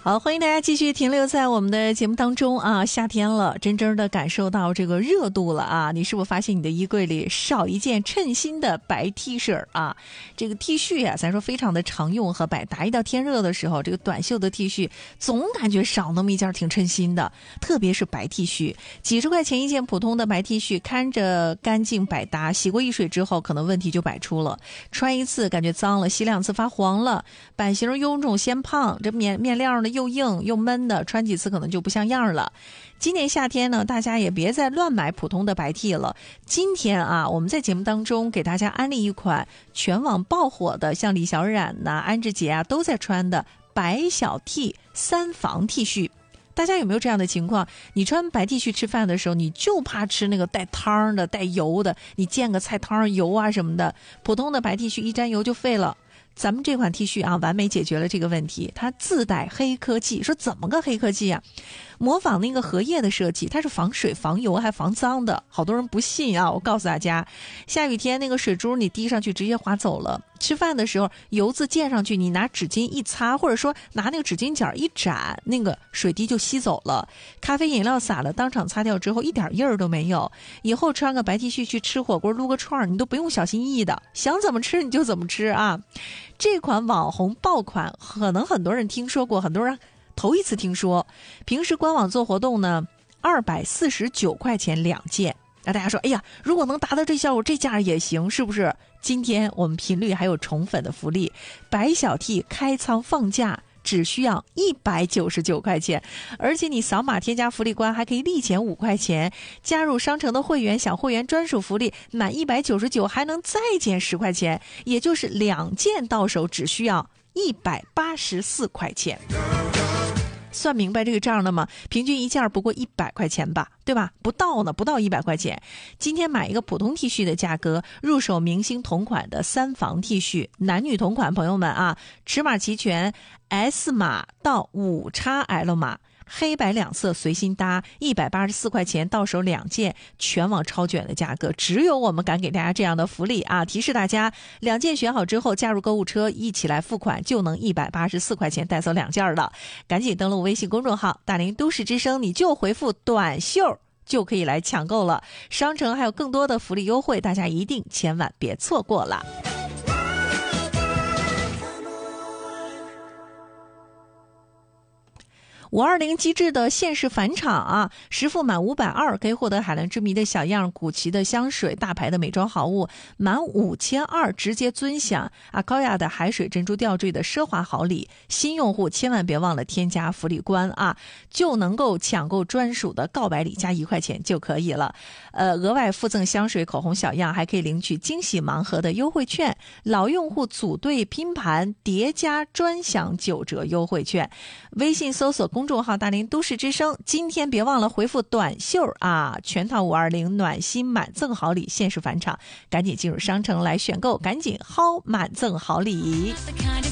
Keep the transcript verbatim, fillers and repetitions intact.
好，欢迎大家继续停留在我们的节目当中啊！夏天了，真正的感受到这个热度了啊！你是否发现你的衣柜里少一件称心的白 T 恤啊？这个 T 恤呀、啊，咱说非常的常用和百搭，一到天热的时候，这个短袖的 T 恤总感觉少那么一件挺称心的，特别是白 T 恤，几十块钱一件普通的白 T 恤，看着干净百搭，洗过一水之后，可能问题就百出了，穿一次感觉脏了，洗两次发黄了，版型臃肿显胖，这面面料呢又硬又闷的，穿几次可能就不像样了。今年夏天呢，大家也别再乱买普通的白 T 了。今天啊，我们在节目当中给大家安利一款全网爆火的，像李小冉呐、啊、安志杰啊都在穿的白小 T 三防 T 恤。大家有没有这样的情况？你穿白 T 恤吃饭的时候，你就怕吃那个带汤的、带油的，你见个菜汤油啊什么的，普通的白 T 恤一沾油就废了。咱们这款 T 恤啊，完美解决了这个问题。它自带黑科技，说怎么个黑科技啊？模仿那个荷叶的设计，它是防水、防油还防脏的。好多人不信啊，我告诉大家，下雨天那个水珠你滴上去直接滑走了。吃饭的时候油渍溅上去，你拿纸巾一擦，或者说拿那个纸巾角一展，那个水滴就吸走了。咖啡饮料洒了，当场擦掉之后一点印儿都没有。以后穿个白 T 恤去吃火锅撸个串，你都不用小心翼翼的，想怎么吃你就怎么吃啊。这款网红爆款可能很多人听说过，很多人头一次听说。平时官网做活动呢，二百四十九块钱两件。那大家说，哎呀，如果能达到这效果，这价也行，是不是？今天我们频率还有宠粉的福利，白小 T 开仓放价只需要一百九十九块钱，而且你扫码添加福利关还可以立减五块钱，加入商城的会员享会员专属福利，满一百九十九还能再减十块钱，也就是两件到手只需要一百八十四块钱。算明白这个账了吗？平均一件不过一百块钱吧，对吧？不到呢，不到一百块钱。今天买一个普通 T 恤的价格，入手明星同款的三防 T 恤，男女同款，朋友们啊，尺码齐全 ，S 码到 五 X L 码。黑白两色随心搭，一百八十四块钱到手两件，全网超卷的价格，只有我们敢给大家这样的福利啊！提示大家，两件选好之后加入购物车，一起来付款就能一百八十四块钱带走两件了。赶紧登录微信公众号大林都市之声，你就回复短袖就可以来抢购了。商城还有更多的福利优惠，大家一定千万别错过了。五二零机制的限时返场啊，实付满五百二可以获得海蓝之谜的小样、古奇的香水、大牌的美妆好物，满五千二直接尊享阿高亚的海水珍珠吊坠的奢华好礼。新用户千万别忘了添加福利关啊，就能够抢购专属的告白礼，加一块钱就可以了。呃，额外附赠香水、口红小样，还可以领取惊喜盲盒的优惠券。老用户组队拼盘叠加专享九折优惠券。微信搜索公众号大林都市之声，今天别忘了回复短袖啊，全套五二零暖心满赠好礼限时返场，赶紧进入商城来选购，赶紧薅满赠好礼。